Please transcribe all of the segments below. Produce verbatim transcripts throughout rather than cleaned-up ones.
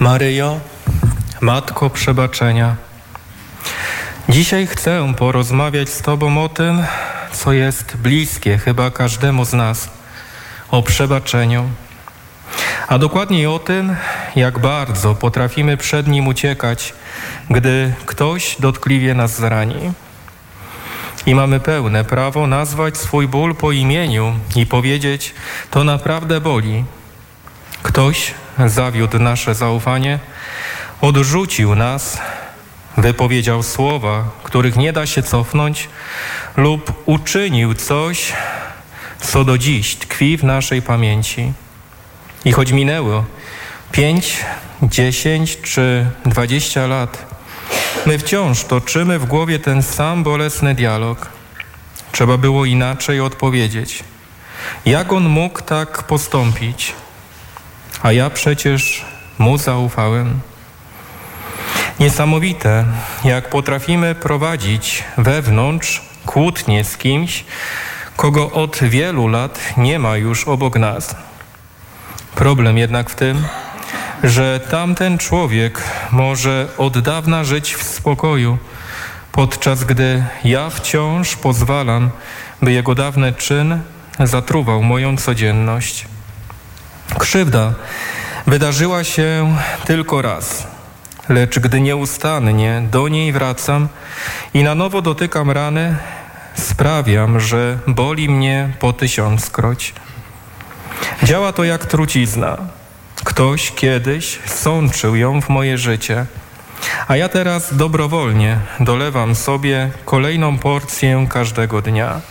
Maryjo, Matko Przebaczenia, dzisiaj chcę porozmawiać z Tobą o tym, co jest bliskie chyba każdemu z nas, o przebaczeniu. A dokładniej o tym, jak bardzo potrafimy przed nim uciekać, gdy ktoś dotkliwie nas zrani. I mamy pełne prawo nazwać swój ból po imieniu i powiedzieć, to naprawdę boli. Ktoś zawiódł nasze zaufanie, odrzucił nas, wypowiedział słowa, których nie da się cofnąć, lub uczynił coś, co do dziś tkwi w naszej pamięci. I choć minęło pięć, dziesięć czy dwadzieścia lat, my wciąż toczymy w głowie ten sam bolesny dialog. Trzeba było inaczej odpowiedzieć. Jak on mógł tak postąpić? A ja przecież mu zaufałem. Niesamowite, jak potrafimy prowadzić wewnątrz kłótnie z kimś, kogo od wielu lat nie ma już obok nas. Problem jednak w tym, że tamten człowiek może od dawna żyć w spokoju, podczas gdy ja wciąż pozwalam, by jego dawny czyn zatruwał moją codzienność. Krzywda wydarzyła się tylko raz, lecz gdy nieustannie do niej wracam i na nowo dotykam rany, sprawiam, że boli mnie po tysiąckroć. Działa to jak trucizna. Ktoś kiedyś sączył ją w moje życie, a ja teraz dobrowolnie dolewam sobie kolejną porcję każdego dnia.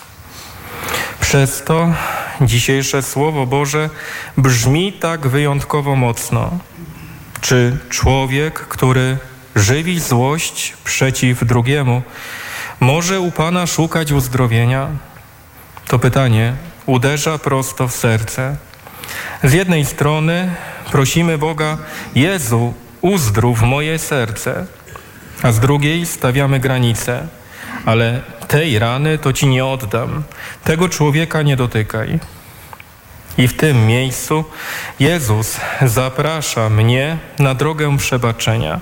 Przez to dzisiejsze Słowo Boże brzmi tak wyjątkowo mocno. Czy człowiek, który żywi złość przeciw drugiemu, może u Pana szukać uzdrowienia? To pytanie uderza prosto w serce. Z jednej strony prosimy Boga, Jezu, uzdrów moje serce, a z drugiej stawiamy granice, ale tej rany to Ci nie oddam, tego człowieka nie dotykaj. I w tym miejscu Jezus zaprasza mnie na drogę przebaczenia.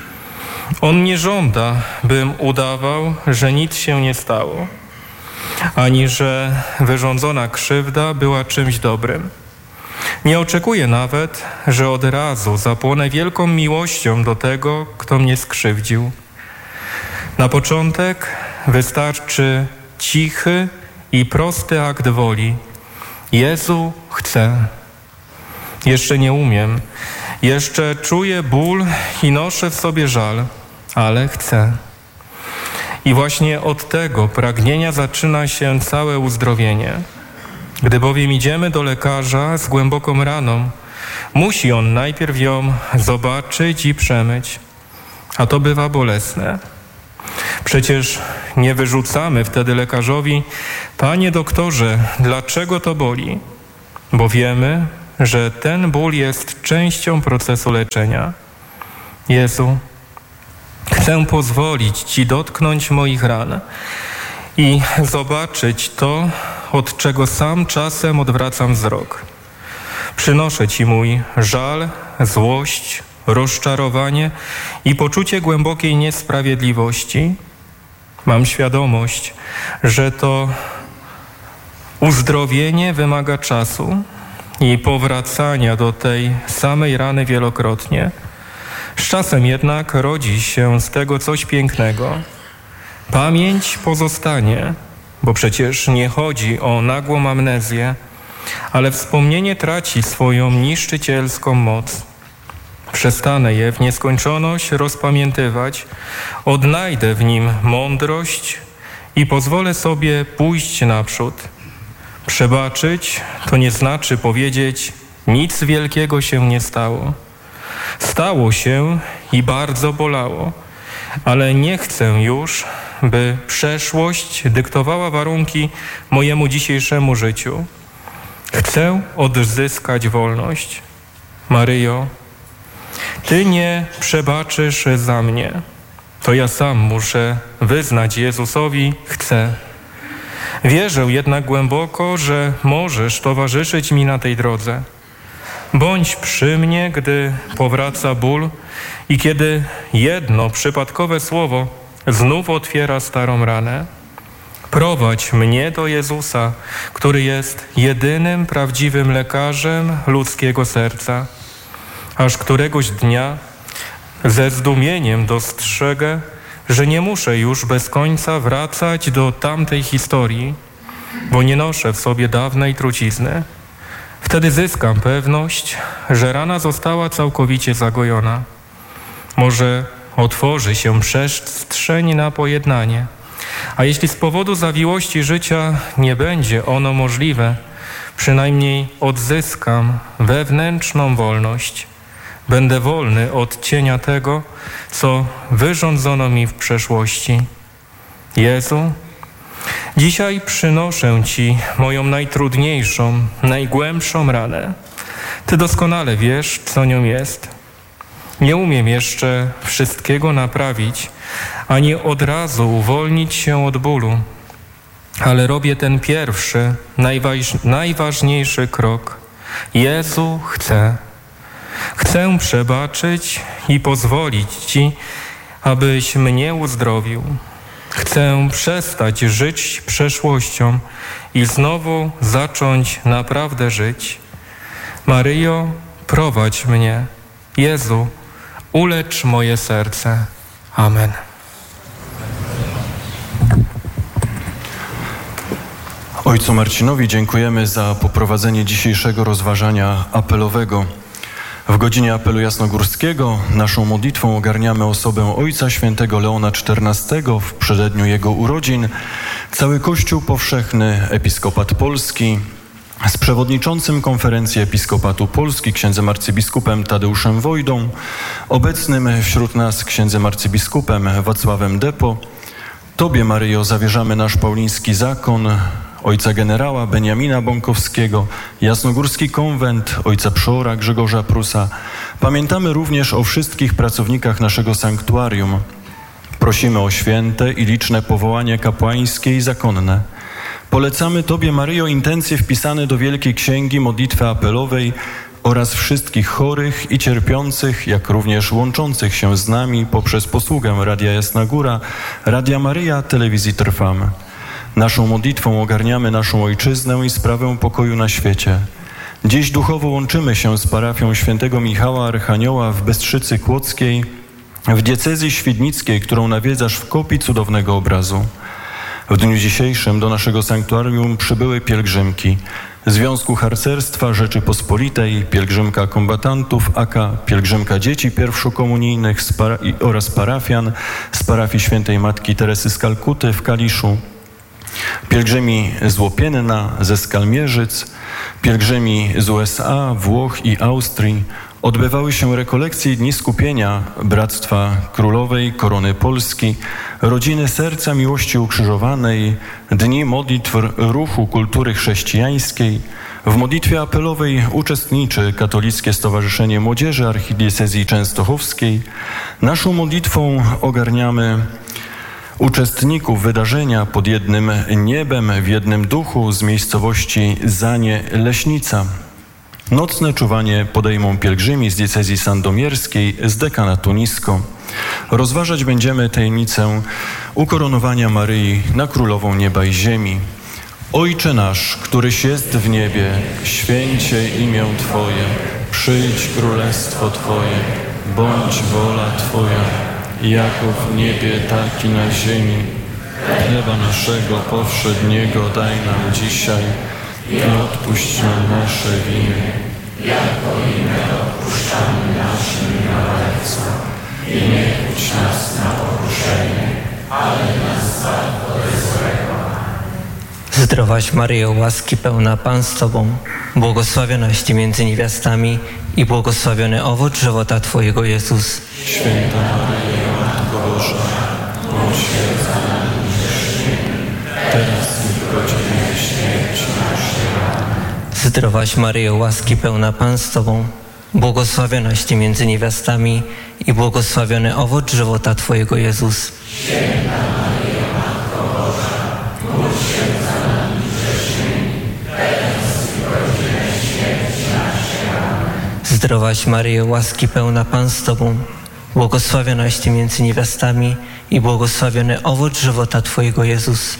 On nie żąda, bym udawał, że nic się nie stało, ani że wyrządzona krzywda była czymś dobrym. Nie oczekuję nawet, że od razu zapłonę wielką miłością do tego, kto mnie skrzywdził. Na początek wystarczy cichy i prosty akt woli. Jezu, chcę. Jeszcze nie umiem. Jeszcze czuję ból i noszę w sobie żal, ale chcę. I właśnie od tego pragnienia zaczyna się całe uzdrowienie. Gdy bowiem idziemy do lekarza z głęboką raną, musi on najpierw ją zobaczyć i przemyć, a to bywa bolesne. Przecież nie wyrzucamy wtedy lekarzowi, panie doktorze, dlaczego to boli? Bo wiemy, że ten ból jest częścią procesu leczenia. Jezu, chcę pozwolić Ci dotknąć moich ran i zobaczyć to, od czego sam czasem odwracam wzrok. Przynoszę Ci mój żal, złość, rozczarowanie i poczucie głębokiej niesprawiedliwości. Mam świadomość, że to uzdrowienie wymaga czasu i powracania do tej samej rany wielokrotnie. Z czasem jednak rodzi się z tego coś pięknego. Pamięć pozostanie, bo przecież nie chodzi o nagłą amnezję, ale wspomnienie traci swoją niszczycielską moc. Przestanę je w nieskończoność rozpamiętywać, odnajdę w nim mądrość i pozwolę sobie pójść naprzód. Przebaczyć to nie znaczy powiedzieć, nic wielkiego się nie stało. Stało się i bardzo bolało, ale nie chcę już, by przeszłość dyktowała warunki mojemu dzisiejszemu życiu. Chcę odzyskać wolność. Maryjo, Ty nie przebaczysz za mnie. To ja sam muszę wyznać Jezusowi, chcę. Wierzę jednak głęboko, że możesz towarzyszyć mi na tej drodze. Bądź przy mnie, gdy powraca ból i kiedy jedno przypadkowe słowo znów otwiera starą ranę. Prowadź mnie do Jezusa, który jest jedynym prawdziwym lekarzem ludzkiego serca, aż któregoś dnia ze zdumieniem dostrzegę, że nie muszę już bez końca wracać do tamtej historii, bo nie noszę w sobie dawnej trucizny. Wtedy zyskam pewność, że rana została całkowicie zagojona. Może otworzy się przestrzeń na pojednanie, a jeśli z powodu zawiłości życia nie będzie ono możliwe, przynajmniej odzyskam wewnętrzną wolność. Będę wolny od cienia tego, co wyrządzono mi w przeszłości. Jezu, dzisiaj przynoszę Ci moją najtrudniejszą, najgłębszą ranę. Ty doskonale wiesz, co nią jest. Nie umiem jeszcze wszystkiego naprawić, ani od razu uwolnić się od bólu, ale robię ten pierwszy, najważ, najważniejszy krok. Jezu, chcę. Chcę przebaczyć i pozwolić Ci, abyś mnie uzdrowił. Chcę przestać żyć przeszłością i znowu zacząć naprawdę żyć. Maryjo, prowadź mnie. Jezu, ulecz moje serce. Amen. Ojcu Marcinowi dziękujemy za poprowadzenie dzisiejszego rozważania apelowego. W godzinie apelu jasnogórskiego naszą modlitwą ogarniamy osobę Ojca Świętego Leona czternastego w przededniu jego urodzin, cały Kościół Powszechny, Episkopat Polski, z przewodniczącym Konferencji Episkopatu Polski księdzem arcybiskupem Tadeuszem Wojdą, obecnym wśród nas księdzem arcybiskupem Wacławem Depo. Tobie, Maryjo, zawierzamy nasz pauliński zakon, ojca generała Beniamina Bąkowskiego, Jasnogórski Konwent, ojca przeora Grzegorza Prusa. Pamiętamy również o wszystkich pracownikach naszego sanktuarium. Prosimy o święte i liczne powołanie kapłańskie i zakonne. Polecamy Tobie, Maryjo, intencje wpisane do Wielkiej Księgi Modlitwy Apelowej oraz wszystkich chorych i cierpiących, jak również łączących się z nami poprzez posługę Radia Jasna Góra, Radia Maryja, Telewizji Trwam. Naszą modlitwą ogarniamy naszą ojczyznę i sprawę pokoju na świecie. Dziś duchowo łączymy się z parafią świętego Michała Archanioła w Bystrzycy Kłodzkiej, w diecezji świdnickiej, którą nawiedzasz w kopii cudownego obrazu. W dniu dzisiejszym do naszego sanktuarium przybyły pielgrzymki Związku Harcerstwa Rzeczypospolitej, pielgrzymka kombatantów A K, pielgrzymka dzieci pierwszokomunijnych z para- oraz parafian z parafii świętej Matki Teresy z Kalkuty w Kaliszu, pielgrzymi z Łopienna, ze Skalmierzyc, pielgrzymi z U S A, Włoch i Austrii. Odbywały się rekolekcje i dni skupienia Bractwa Królowej Korony Polski, Rodziny Serca Miłości Ukrzyżowanej, dni modlitw Ruchu Kultury Chrześcijańskiej. W modlitwie apelowej uczestniczy Katolickie Stowarzyszenie Młodzieży Archidiecezji Częstochowskiej. Naszą modlitwą ogarniamy uczestników wydarzenia pod jednym niebem, w jednym duchu z miejscowości Zanie Leśnica. Nocne czuwanie podejmą pielgrzymi z diecezji sandomierskiej z dekanatu Nisko. Rozważać będziemy tajemnicę ukoronowania Maryi na Królową Nieba i Ziemi. Ojcze nasz, któryś jest w niebie, święcie imię Twoje, przyjdź królestwo Twoje, bądź wola Twoja, jako w niebie, tak i na ziemi. Chleba naszego powszedniego daj nam dzisiaj i odpuść nam nasze winy, jako i my odpuszczamy naszym winowajcom. I nie kuć nas na pokuszenie, ale nas zbaw od złego. Zdrowaś Maryjo, łaski pełna, Pan z Tobą, błogosławionaś Ty między niewiastami i błogosławiony owoc żywota Twojego, Jezus. Święta Maryjo, Matko Boża, módl się za nami grzesznymi, teraz i w godzinie śmierci naszej. Zdrowaś Maryjo, łaski pełna, Pan z Tobą, błogosławionaś Ty między niewiastami i błogosławiony owoc żywota Twojego, Jezus. Święta Maryjo, Matko Boża, módl się za nami grzesznymi, teraz i w godzinę śmierci naszej. Zdrowaś Maryjo, łaski pełna Pan z Tobą, błogosławionaś Ty między niewiastami i błogosławiony owoc żywota Twojego, Jezus.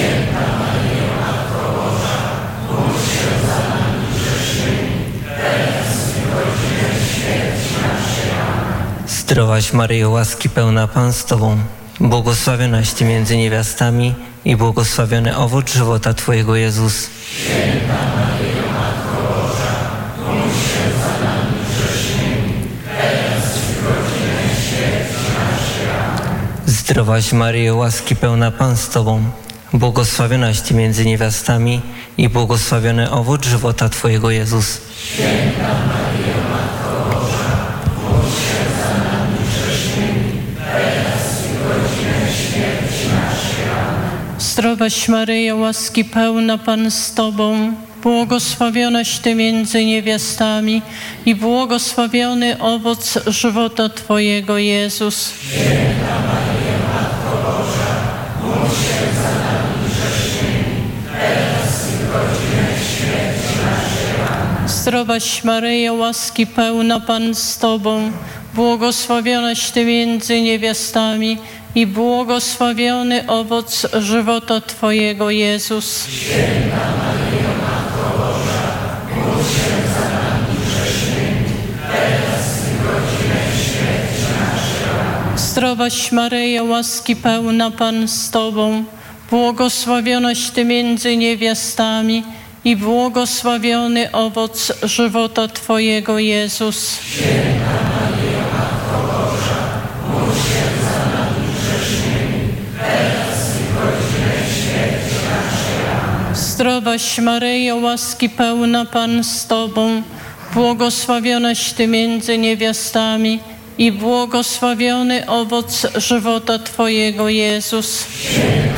Zdrowaś Maryjo, łaski pełna Pan z Tobą, błogosławionaś Ty między niewiastami i błogosławiony owoc żywota Twojego, Jezus. Zdrowaś Maryjo, łaski pełna Pan z Tobą, błogosławionaś Ty między niewiastami i błogosławiony owoc żywota Twojego, Jezus. Zdrowaś Maryjo, łaski pełna Pan z Tobą, błogosławionaś Ty między niewiastami i błogosławiony owoc żywota Twojego, Jezus. Zdrowaś Maryjo, łaski pełna Pan z Tobą, błogosławionaś Ty między niewiastami i błogosławiony owoc żywota Twojego, Jezus. Zdrowaś Maryjo, łaski pełna Pan z Tobą, błogosławionaś Ty między niewiastami i błogosławiony owoc żywota Twojego, Jezus. Zdrowaś Maryjo, łaski pełna Pan z Tobą, błogosławionaś Ty między niewiastami i błogosławiony owoc żywota Twojego, Jezus.